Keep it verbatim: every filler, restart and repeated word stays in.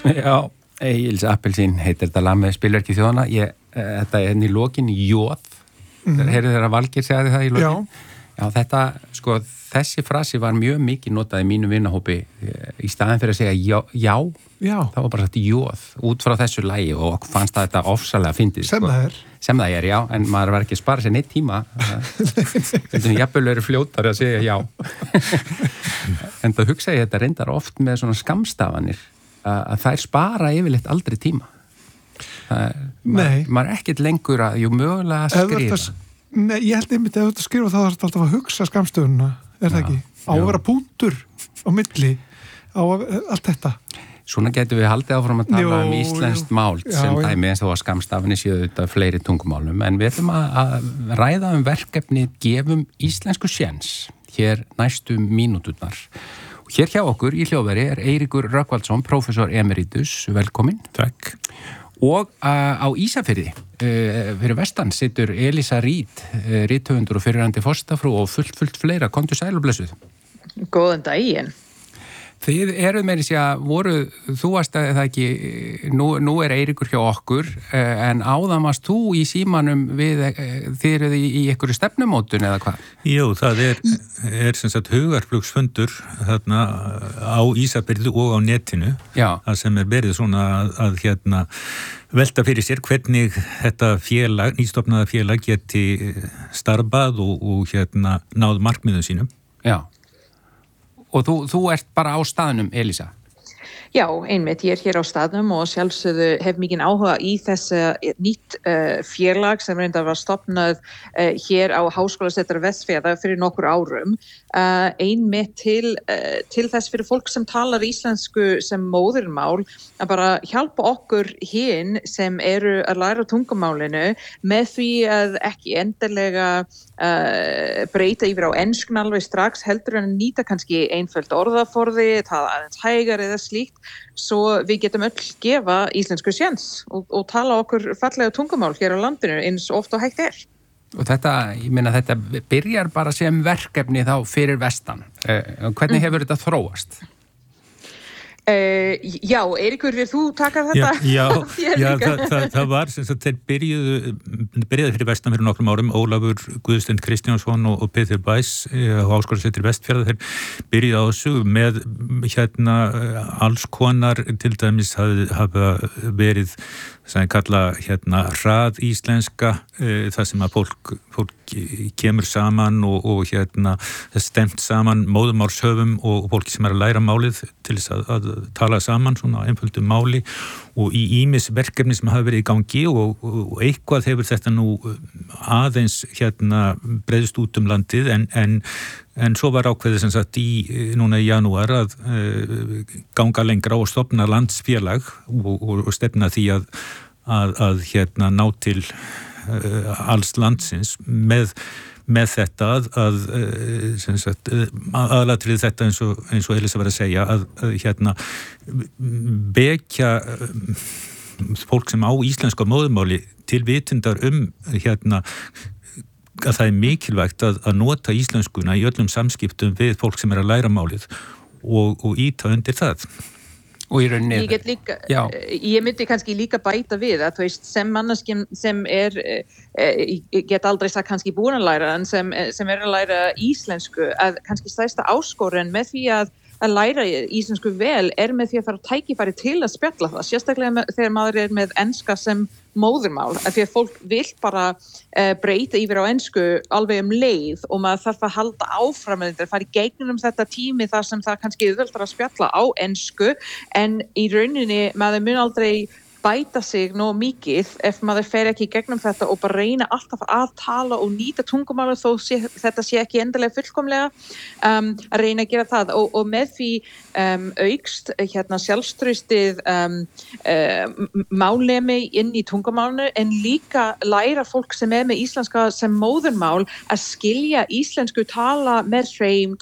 Já, Egils Appelsín heitir þetta lag með spilverki þjóðana. Ég, þetta er henni í lokin Jóð. Mm-hmm. Heyrðu þeirra Valgeir segði það í lokin? Já. Já, þetta, sko, þessi frasi var mjög mikið notað í mínu vinahópi í staðin fyrir að segja já, já, já. Það var bara sagt jóð út frá þessu lagi og fannst það þetta ofsalega fyndið. Sem sko. það er. Sem það er, já, en maður var ekki að spara sér neitt tíma. Þetta jafnvel eru fljótari að segja já. En það hugsa ég þetta reyndar oft með svona skammstafanir að þær spara yfirleitt aldrei tíma. Það, maður, maður er ekkert lengur að, jú, mögulega að skrifa. Nei, ég held einmitt að þetta skrifa þá þarf þetta alltaf að hugsa skammstöfununa, er það ekki? Á að vera punktur á milli, á allt þetta. Svona getum við haldið áfram að tala jú, um íslenskt mál já, sem dæmi eins og að skammstafinni séu þetta fleiri tungumálum, en við ætlum að, að ræða um verkefni Gefum íslensku séns hér næstu mínúturnar. Og hér hjá okkur í hljóðveri er Eiríkur Rögnvaldsson, prófessor emeritus, velkomin. Takk. Og uh, á Ísafirði, uh, fyrir vestan, situr Elísa Rít, uh, rithöfundur og fyrirrandi forsetafrú og fullt, fullt fleira. Komdu sæl og blessuð. Góðan daginn. Þið eruð með þessi að voru, þú varst að það ekki, nú, nú er Eiríkur hjá okkur, uh, en áðan varst þú í símanum við, uh, þið eruð í, í einhverju stefnumótun eða hvað? Jú, það er, er sem sagt hugarflugsfundur þarna á Ísafirði og á netinu. Já. Það sem er verið svona að, að hérna velta fyrir sér hvernig þetta félag, nýstofnaða félag geti starfað og, og hérna náð markmiðum sínum. Já. Og þú, þú ert bara á staðnum, Elísa? Já, einmitt, ég er hér á staðnum og sjálfsögðu hef mikinn áhuga í þessi nýtt uh, félag sem reyndar var stofnað uh, hér á Háskólasetur Vestfjarða fyrir nokkur árum. Uh, einmitt til, uh, til þess fyrir fólk sem talar íslensku sem móðurmál að bara hjálpa okkur hinn sem eru að læra tungumálinu með því að ekki endilega uh, breyta yfir á enskun alveg strax heldur en nýta kannski einföld orðaforði, tala aðeins hægar eða slíkt. Svo við getum öll gefa íslensku séns og, og tala okkur fallega tungumál hér á landinu eins oft og hægt er. Og þetta, ég meina þetta byrjar bara sem verkefni þá fyrir vestan. Eh, hvernig hefur þetta þróast? Uh, já, Eiríkur, vil þú taka þetta? Já, já, já það, það, það var sem sagt, þeir byrjuðu, byrjuðu fyrir vestan fyrir nokkrum árum, Ólafur Guðsteinn Kristjánsson og, og Peter Bæs á Háskólasetur Vestfjarða, þeir byrjuðu á þessu með hérna alls konar, til dæmis hafa verið sem kalla hérna hrað íslenska, e, það sem að fólk, fólk kemur saman og, og hérna stemt saman móðumálshöfum og fólki sem er að læra málið til þess að, að tala saman svona einföldum máli og í ýmis verkefni sem hafa verið í gangi og, og, og eitthvað hefur þetta nú aðeins hérna breiðst út um landið en, en En svo var ákveðið sem sagt í núna í janúar að uh, ganga lengra og stofna landsfélag og, og, og stefna því að, að, að hérna ná til uh, alls landsins með, með þetta að, að uh, sem sagt aðalatrið þetta eins og, eins og Elísa var að segja að, að hérna vekja uh, fólk sem á íslenska móðurmáli til vitundar um hérna að það er mikilvægt að, að nota íslenskuna í öllum samskiptum við fólk sem er að læra málið og, og íta undir það. Og í rauninni... Ég get líka, ég myndi kannski líka bæta við að þú veist, sem manneskjum sem er, ég get aldrei sagt kannski búin að læra, en sem, sem er að læra íslensku, að kannski stærsta áskorun með því að að læra íslensku vel er með því að fara tækifæri til að spjalla það, sérstaklega með, þegar maður er með enska sem móðurmál, af því að fólk vil bara uh, breyta yfir á ensku alveg um leið og maður þarf að halda áfram með þetta, fara í gegnum þetta tími þar sem það kannski auðveldar að spjalla á ensku, en í rauninni maður mun aldrei bæta sig nóg mikið ef maður fer ekki í gegnum þetta og bara reyna alltaf að tala og nýta tungumálið þó sé, þetta sé ekki endilega fullkomlega um, að reyna að gera það og, og með því um, aukst hérna sjálfstraustið um, uh, málnemi inn í tungumálinu en líka læra fólk sem er með íslenska sem móðurmál að skilja íslensku tala með hreim,